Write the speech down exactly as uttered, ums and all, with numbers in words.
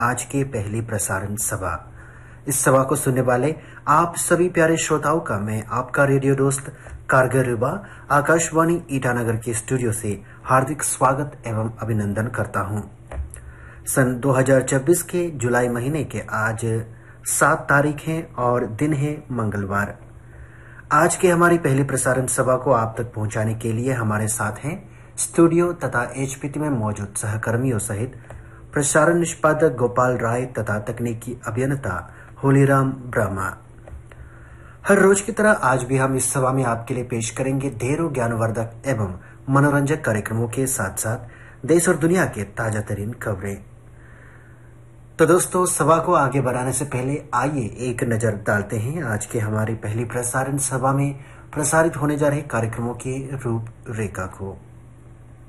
आज के पहली प्रसारण सभा। इस सभा को सुनने वाले आप सभी प्यारे श्रोताओं का मैं आपका रेडियो दोस्त कारगर युवा आकाशवाणी ईटानगर के स्टूडियो से हार्दिक स्वागत एवं अभिनंदन करता हूं। सन दो हज़ार चौबीस के जुलाई महीने के आज सात तारीख है और दिन है मंगलवार। आज के हमारी पहली प्रसारण सभा को आप तक पहुंचाने के लिए हमारे साथ हैं स्टूडियो तथा एचपीटी में मौजूद सहकर्मियों सहित प्रसारण निष्पादक गोपाल राय तथा तकनीकी अभियंता होलीराम ब्रह्मा। हर रोज की तरह आज भी हम इस सभा में आपके लिए पेश करेंगे ढेरों ज्ञानवर्धक एवं मनोरंजक कार्यक्रमों के साथ साथ देश और दुनिया के ताजा तरीन खबरें। तो दोस्तों, सभा को आगे बढ़ाने से पहले आइए एक नजर डालते हैं आज के हमारी पहली प्रसारण सभा में प्रसारित होने जा रहे कार्यक्रमों की रूपरेखा को।